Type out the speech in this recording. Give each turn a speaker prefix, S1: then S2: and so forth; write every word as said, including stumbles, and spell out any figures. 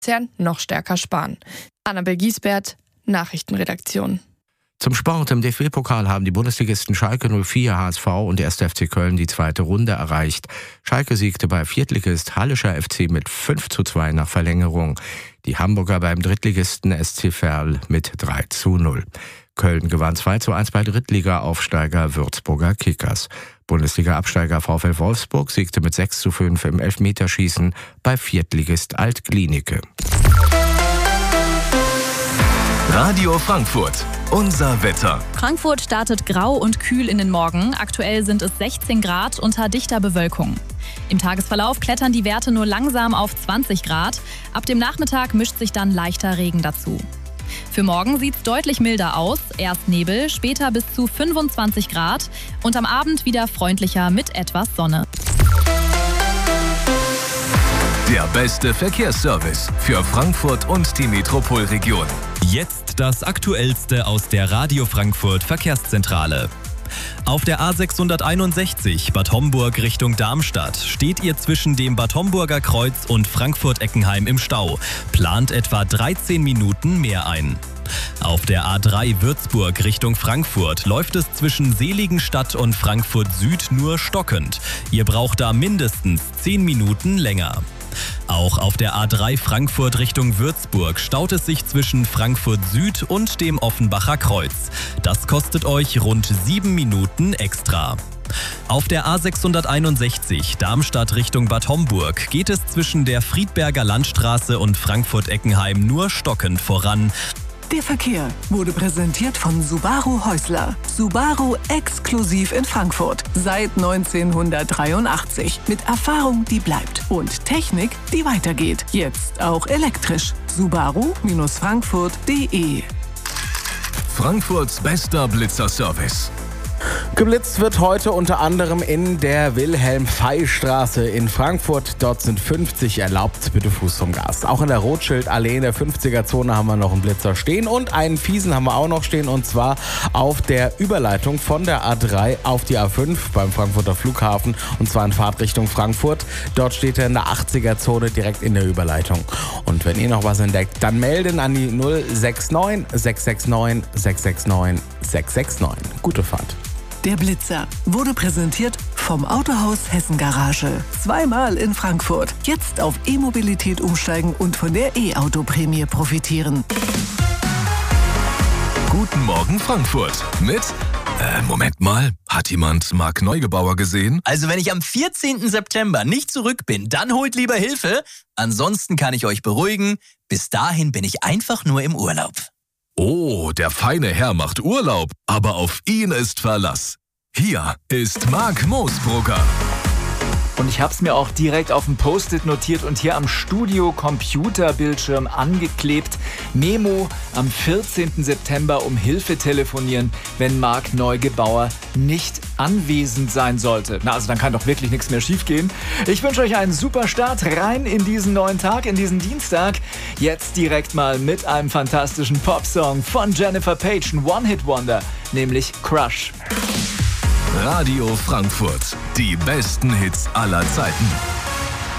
S1: noch stärker sparen. Annabel Giesbert, Nachrichtenredaktion.
S2: Zum Sport im D F B-Pokal haben die Bundesligisten Schalke null vier, H S V und der erste F C Köln die zweite Runde erreicht. Schalke siegte bei Viertligist Hallischer F C mit fünf zu zwei nach Verlängerung. Die Hamburger beim Drittligisten S C Verl mit drei zu null. Köln gewann zwei zu eins bei Drittliga-Aufsteiger Würzburger Kickers. Bundesliga-Absteiger VfL Wolfsburg siegte mit sechs zu fünf im Elfmeterschießen bei Viertligist Alt-Glienicke.
S3: Radio Frankfurt. Unser Wetter.
S4: Frankfurt startet grau und kühl in den Morgen. Aktuell sind es sechzehn Grad unter dichter Bewölkung. Im Tagesverlauf klettern die Werte nur langsam auf zwanzig Grad. Ab dem Nachmittag mischt sich dann leichter Regen dazu. Für morgen sieht es deutlich milder aus. Erst Nebel, später bis zu fünfundzwanzig Grad und am Abend wieder freundlicher mit etwas Sonne.
S3: Der beste Verkehrsservice für Frankfurt und die Metropolregion.
S5: Jetzt das Aktuellste aus der Radio Frankfurt Verkehrszentrale. Auf der A sechshunderteinundsechzig Bad Homburg Richtung Darmstadt steht ihr zwischen dem Bad Homburger Kreuz und Frankfurt-Eckenheim im Stau. Plant etwa dreizehn Minuten mehr ein. Auf der A drei Würzburg Richtung Frankfurt läuft es zwischen Seligenstadt und Frankfurt Süd nur stockend. Ihr braucht da mindestens zehn Minuten länger. Auch auf der A drei Frankfurt Richtung Würzburg staut es sich zwischen Frankfurt Süd und dem Offenbacher Kreuz. Das kostet euch rund sieben Minuten extra. Auf der A sechshunderteinundsechzig Darmstadt Richtung Bad Homburg geht es zwischen der Friedberger Landstraße und Frankfurt-Eckenheim nur stockend voran.
S6: Der Verkehr wurde präsentiert von Subaru Häusler. Subaru exklusiv in Frankfurt. Seit neunzehnhundertdreiundachtzig. Mit Erfahrung, die bleibt. Und Technik, die weitergeht. Jetzt auch elektrisch. Subaru Frankfurt punkt de.
S3: Frankfurts bester Blitzerservice.
S7: Geblitzt wird heute unter anderem in der Wilhelm-Fey-Straße in Frankfurt. Dort sind fünfzig erlaubt, bitte Fuß vom Gas. Auch in der Rothschild-Allee in der fünfziger-Zone haben wir noch einen Blitzer stehen und einen fiesen haben wir auch noch stehen, und zwar auf der Überleitung von der A drei auf die A fünf beim Frankfurter Flughafen, und zwar in Fahrtrichtung Frankfurt. Dort steht er in der achtziger-Zone direkt in der Überleitung. Und wenn ihr noch was entdeckt, dann melden an die null sechs neun sechs sechs neun sechs sechs neun sechs sechs neun. Gute Fahrt.
S6: Der Blitzer wurde präsentiert vom Autohaus Hessen Garage. Zweimal in Frankfurt. Jetzt auf E-Mobilität umsteigen und von der E-Auto-Prämie profitieren.
S3: Guten Morgen Frankfurt mit... Äh, Moment mal. Hat jemand Marc Neugebauer gesehen?
S8: Also wenn ich am vierzehnten September nicht zurück bin, dann holt lieber Hilfe. Ansonsten kann ich euch beruhigen, bis dahin bin ich einfach nur im Urlaub.
S3: Oh, der feine Herr macht Urlaub, aber auf ihn ist Verlass. Hier ist Marc Moosbrugger.
S9: Und ich habe es mir auch direkt auf dem Post-it notiert und hier am Studio-Computerbildschirm angeklebt. Memo: am vierzehnten September um Hilfe telefonieren, wenn Marc Neugebauer nicht anwesend sein sollte. Na, also dann kann doch wirklich nichts mehr schiefgehen. Ich wünsche euch einen super Start rein in diesen neuen Tag, in diesen Dienstag. Jetzt direkt mal mit einem fantastischen Popsong von Jennifer Page, ein One-Hit-Wonder, nämlich Crush.
S3: Radio Frankfurt. Die besten Hits aller Zeiten.